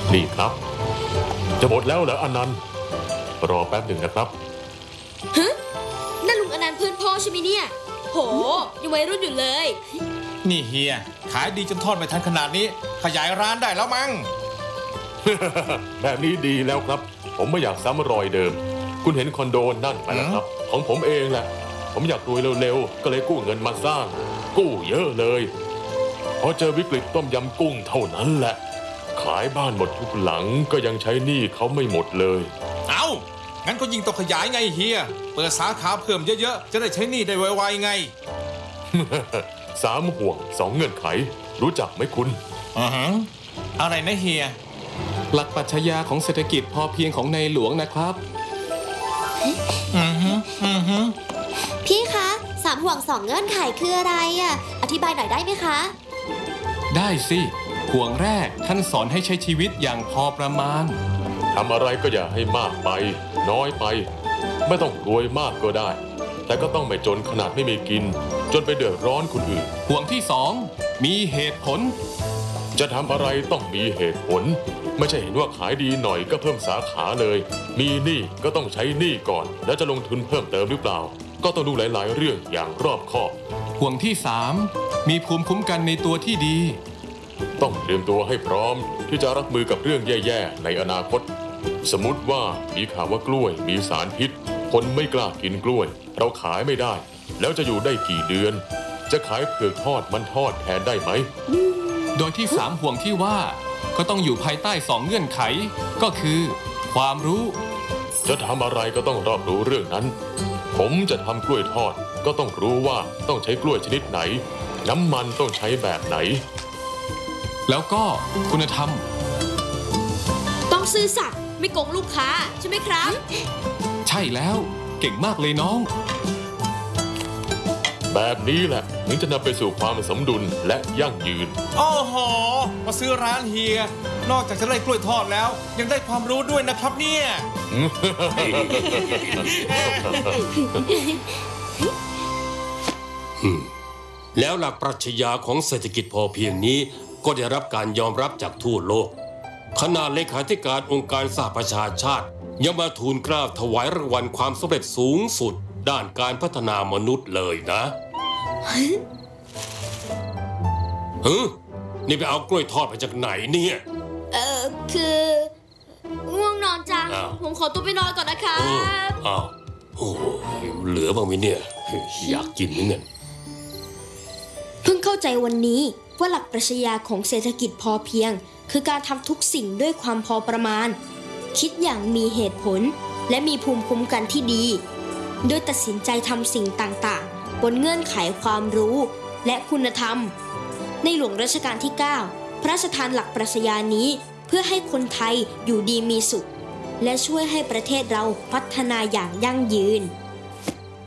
นี่ครับจะหมดแล้วเหรออนันต์รอแป๊บหนึ่งนะครับฮะนั่นลุงอนันต์เพื่อนพ่อใช่ไหมเนี่ยโหยังวัยรุ่นอยู่เลยนี่เฮียขายดีจนทอดไม่ทันขนาดนี้ขยายร้านได้แล้วมั้งแบบนี้ดีแล้วครับผมไม่อยากซ้ำรอยเดิมคุณเห็นคอนโดนั่นไปแล้วครับของผมเองแหละผมอยากรวยเร็วๆก็เลยกู้เงินมาสร้างกู้เยอะเลยพอเจอวิกฤตต้มยำกุ้งเท่านั้นแหละขายบ้านหมดทุกหลังก็ยังใช้หนี้เขาไม่หมดเลยเอางั้นก็ยิ่งต้องขยายไงเฮียเปิดสาขาเพิ่มเยอะๆจะได้ใช้หนี้ได้ไวๆไง 3 ห่วง 2 เงื่อนไขรู้จักไหมคุณอะไรนะเฮียหลักปรัชญาของเศรษฐกิจพอเพียงของในหลวงนะครับพี่คะ3 ห่วง 2 เงื่อนไขคืออะไรอ่ะอธิบายหน่อยได้ไหมคะได้สิห่วงแรกท่านสอนให้ใช้ชีวิตอย่างพอประมาณทำอะไรก็อย่าให้มากไปน้อยไปไม่ต้องรวยมากก็ได้แต่ก็ต้องไม่จนขนาดไม่มีกินจนไปเดือดร้อนคนอื่นห่วงที่2มีเหตุผลจะทำอะไรต้องมีเหตุผลไม่ใช่เห็นว่าขายดีหน่อยก็เพิ่มสาขาเลยมีหนี้ก็ต้องใช้หนี้ก่อนแล้วจะลงทุนเพิ่มเติมหรือเปล่าก็ต้องดูหลายๆเรื่องอย่างรอบคอบห่วงที่3มีภูมิคุ้มกันในตัวที่ดีต้องเตรียมตัวให้พร้อมที่จะรับมือกับเรื่องแย่ๆในอนาคตสมมติว่ามีข่าวว่ากล้วยมีสารพิษคนไม่กล้ากินกล้วยเราขายไม่ได้แล้วจะอยู่ได้กี่เดือนจะขายเผือกทอดมันทอดแทนได้ไหมโดยที่3ห่วงที่ว่าก็ต้องอยู่ภายใต้2เงื่อนไขก็คือความรู้จะทำอะไรก็ต้องรอบรู้เรื่องนั้นผมจะทำกล้วยทอดก็ต้องรู้ว่าต้องใช้กล้วยชนิดไหนน้ำมันต้องใช้แบบไหนแล้วก็คุณธรรมต้องซื่อสัตย์ไม่โกงลูกค้าใช่ไหมครับใช่แล้วเก่งมากเลยน้องแบบนี้แหละถึงจะนำไปสู่ความสมดุลและยั่งยืนโอ้โหมาซื้อร้านเฮียนอกจากจะได้กล้วยทอดแล้วยังได้ความรู้ด้วยนะครับเนี่ยแล้วหลักปรัชญาของเศรษฐกิจพอเพียงนี้ก็ได้รับการยอมรับจากทั่วโลกขณะเลขาธิการองค์การสหประชาชาติยังมาทูลเกล้าถวายรางวัลความสำเร็จสูงสุดด้านการพัฒนามนุษย์เลยนะนี่ไปเอากล้วยทอดมาจากไหนเนี่ยคือง่วงนอนจังผมขอตัวไปนอนก่อนนะครับอ้าวโอ้เหลือบ้างไหมเนี่ยอยากกินเหมือนกันเพิ่งเข้าใจวันนี้ว่าหลักปรัชญาของเศรษฐกิจพอเพียงคือการทำทุกสิ่งด้วยความพอประมาณคิดอย่างมีเหตุผลและมีภูมิคุ้มกันที่ดีโดยตัดสินใจทำสิ่งต่างๆบนเงื่อนไขความรู้และคุณธรรมในหลวงรัชกาลที่ 9 พระราชทานหลักปรัชญานี้เพื่อให้คนไทยอยู่ดีมีสุขและช่วยให้ประเทศเราพัฒนาอย่างยั่งยืน